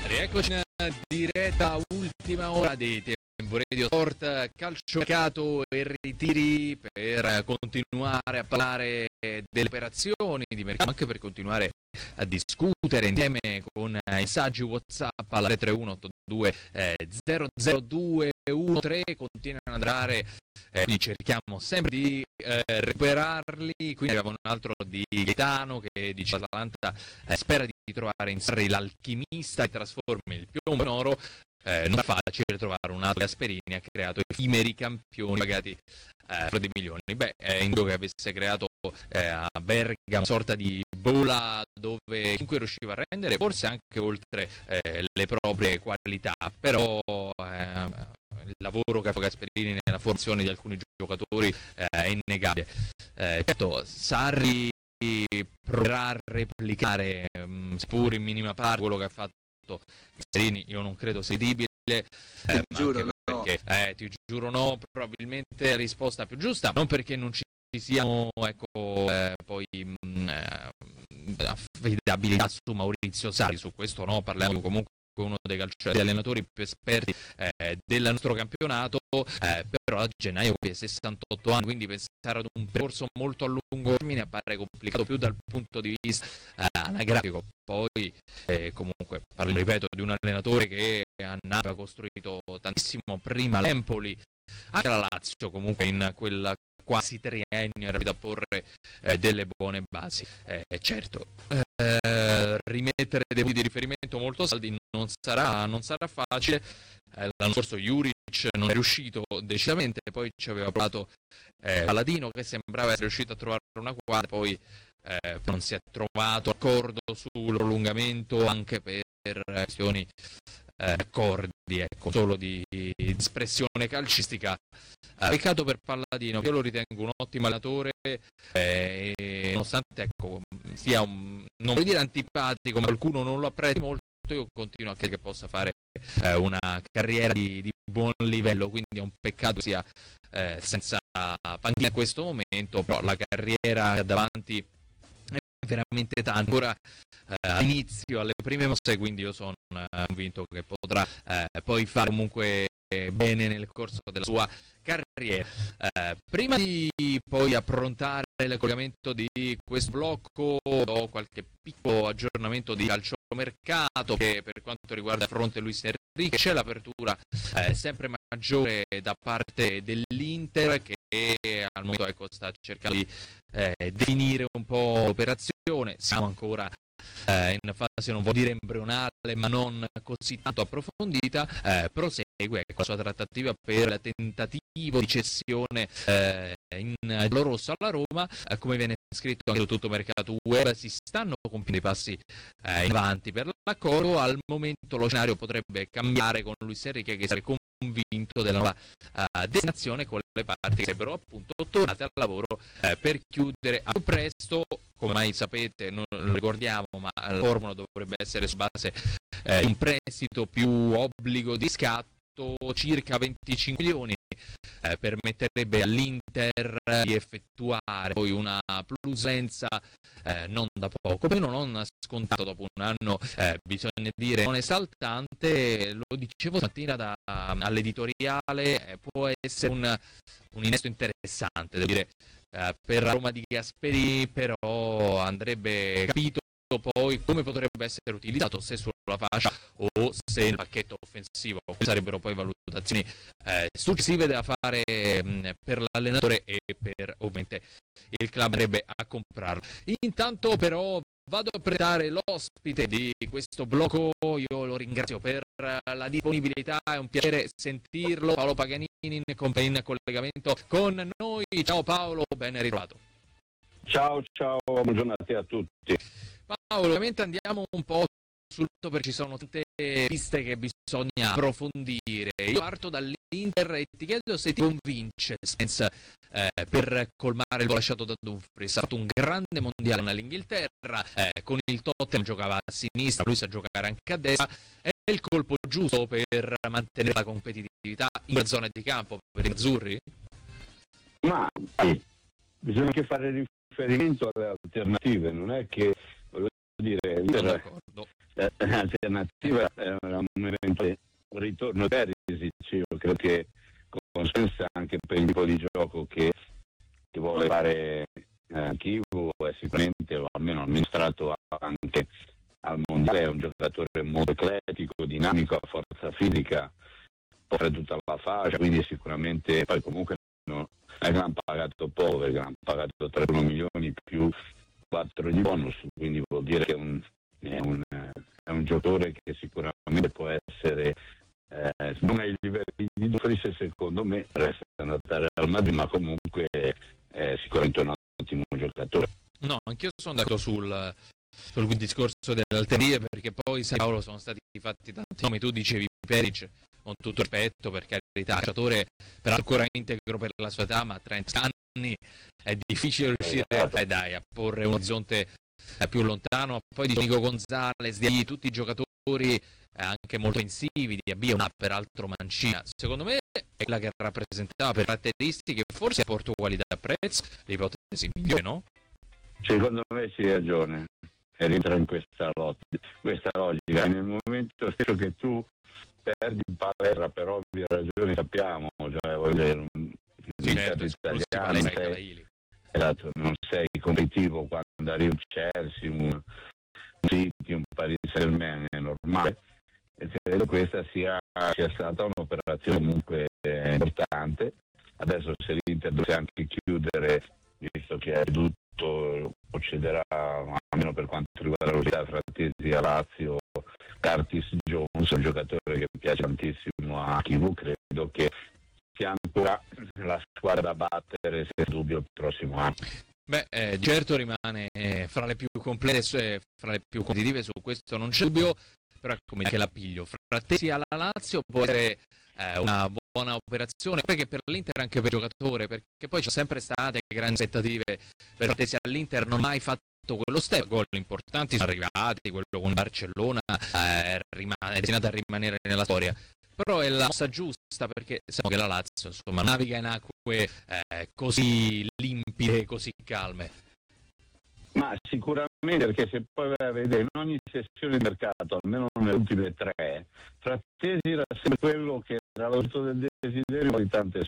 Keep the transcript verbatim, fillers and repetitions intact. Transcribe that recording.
Rieccoci in diretta, ultima ora di Tempo Radio Sport, calciomercato e ritiri per continuare a parlare delle operazioni di mercato, anche per continuare a discutere insieme con messaggi WhatsApp alla tre uno otto due zero zero due uno tre, continuano ad andare, eh, quindi cerchiamo sempre di eh, recuperarli. Quindi abbiamo un altro di Gaetano che dice l'Atalanta eh, spera di trovare in Sarri l'alchimista che trasformi il piombo in oro. Eh, non è facile trovare un altro. Gasperini ha creato effimeri campioni pagati eh, di milioni. Beh, è in che avesse creato eh, a Bergamo una sorta di bolla dove chiunque riusciva a rendere, forse anche oltre eh, le proprie qualità, però eh, il lavoro che fa Gasperini nella formazione di alcuni giocatori eh, è innegabile. Eh, certo, Sarri proverà a replicare, mh, seppur in minima parte, quello che ha fatto Gasperini. Io non credo sia edibile, eh, ti giuro no. perché, eh, ti giuro no, probabilmente la risposta più giusta, non perché non ci siano ecco, eh, poi mh, eh, affidabilità su Maurizio Sarri, su questo no, parliamo comunque uno dei calciatori, degli allenatori più esperti eh, del nostro campionato, eh, però a gennaio ha sessantotto anni, quindi pensare ad un percorso molto a lungo termine appare complicato più dal punto di vista eh, anagrafico. Poi eh, comunque parlo, ripeto, di un allenatore che a Napoli ha costruito tantissimo, prima l'Empoli, anche la Lazio comunque in quella quasi triennio era da porre eh, delle buone basi. Eh, certo, eh, rimettere dei punti di riferimento molto saldi non sarà, non sarà facile. Eh, l'anno scorso Juric non è riuscito decisamente, poi ci aveva provato eh, Paladino che sembrava essere riuscito a trovare una quadra, poi eh, non si è trovato accordo sul prolungamento anche per questioni eh, accordi, ecco, solo di, di espressione calcistica. Eh, peccato per Palladino, io lo ritengo un ottimo allenatore, eh, e nonostante ecco, sia un, non voglio dire antipatico, ma qualcuno non lo apprezzi molto, io continuo a credere che possa fare eh, una carriera di, di buon livello, quindi è un peccato sia eh, senza panchina in questo momento, però la carriera davanti è veramente tanto, ancora eh, all'inizio, alle prime mosse, quindi io sono eh, convinto che potrà eh, poi fare comunque bene nel corso della sua carriera. Eh, prima di poi approntare il collegamento di questo blocco, do qualche piccolo aggiornamento di calciomercato che per quanto riguarda fronte Luis Enrique c'è l'apertura eh, sempre maggiore da parte dell'Inter che al momento ecco, sta cercando di eh, definire un po' l'operazione. Siamo ancora eh, in fase, non vuol dire embrionale, ma non così tanto approfondita. Eh, prosegue ecco, la sua trattativa per il tentativo di cessione eh, in giallo rosso alla Roma. Eh, come viene scritto anche su tutto mercato web, si stanno compiendo i passi eh, in avanti per l'accordo. Al momento lo scenario potrebbe cambiare con Luis Enrique che sarebbe convinto della nuova uh, destinazione, con le parti che sarebbero appunto tornate al lavoro eh, per chiudere a più presto. Come mai sapete, non lo ricordiamo, ma la formula dovrebbe essere su base eh, un prestito più obbligo di scatto circa venticinque milioni, eh, permetterebbe all'Inter di effettuare poi una plusvalenza eh, non da poco, però non scontato dopo un anno, eh, bisogna dire non esaltante. Lo dicevo stamattina da, all'editoriale, eh, può essere un, un innesto interessante, devo dire, eh, per Roma di Gasperini, però andrebbe capito poi come potrebbe essere utilizzato, se sulla fascia o se nel pacchetto offensivo. Sarebbero poi valutazioni eh, successive da fare mh, per l'allenatore e per ovviamente il club andrebbe a comprarlo. Intanto però vado a presentare l'ospite di questo blocco, io lo ringrazio per la disponibilità, è un piacere sentirlo, Paolo Paganini in collegamento con noi. Ciao Paolo, ben ritrovato. Ciao, ciao, buongiorno a te a tutti. Paolo, ovviamente andiamo un po' sul punto perché ci sono tante piste che bisogna approfondire. Io parto dall'Inter e ti chiedo se ti convince Spence eh, per colmare il lasciato da Dumfries. Ha fatto un grande mondiale all'Inghilterra, eh, con il Tottenham giocava a sinistra, lui sa giocare anche a destra. È il colpo giusto per mantenere la competitività in quella zona di campo per i azzurri? Ma sì, bisogna anche fare riferimento alle alternative, non è che, voglio dire, l'Inter l'alternativa era un eventuale ritorno Perisic. Io credo che con senso anche per il tipo di gioco che, che vuole fare eh, Chivu è sicuramente, o almeno amministrato anche al mondiale, è un giocatore molto eclettico, dinamico, a forza fisica, può fare tutta la fascia, quindi sicuramente poi comunque no, è che hanno pagato poco, perché hanno pagato trentuno milioni più quattro di bonus, quindi vuol dire che è un, è un, è un giocatore che sicuramente può essere eh, non ai livelli di Dumfries, secondo me resta andare al Madrid, ma comunque è sicuramente un ottimo giocatore. No, anch'io sono d'accordo sul, sul discorso delle alternative, perché poi sai Paolo, sono stati fatti tanti nomi, tu dicevi Perisic, con tutto rispetto, per carità, giocatore però ancora integro per la sua età, ma a trenta anni è difficile riuscire eh, dai, a porre un orizzonte eh, più lontano. Poi di Nico Gonzalez, di tutti i giocatori eh, anche molto offensivi, di Abbia, una peraltro mancina, secondo me è quella che rappresentava per caratteristiche, forse a porto qualità e prezzo l'ipotesi migliore, no? Secondo me sì, hai ragione, e rientra in questa logica, questa logica. Nel momento stesso che tu perdi in palestra per ovvie ragioni, sappiamo, cioè voglio dire, un sì, certo, italiano, sei, esatto, non sei competitivo quando arrivi un Chelsea, un, un City, un Paris Saint-Germain, è normale, e credo questa sia, sia stata un'operazione comunque eh, importante. Adesso se l'Inter dovesse anche chiudere, visto che è tutto, procederà, almeno per quanto riguarda la velocità, Frattesi a Lazio, Curtis Jones, un giocatore che piace tantissimo a Chivu, credo che sia ancora la squadra da battere, senza dubbio, il prossimo anno. Beh, eh, certo rimane eh, fra le più complesse, fra le più competitive, su questo non c'è dubbio, però come che l'appiglio Frattesi alla Lazio può essere eh, una buona operazione, perché per l'Inter anche per il giocatore, perché poi ci sono sempre state grandi aspettative per Frattesi all'Inter, non ha mai fatto quello step, gol importanti sono arrivati, quello con Barcellona eh, rimane, è destinato a rimanere nella storia, però è la mossa giusta, perché sappiamo che la Lazio insomma naviga in acque eh, così limpide, così calme. Ma sicuramente, perché se poi vai a vedere in ogni sessione di mercato, almeno nelle ultime tre, Frattesi era sempre quello che era l'oggetto del desiderio di tante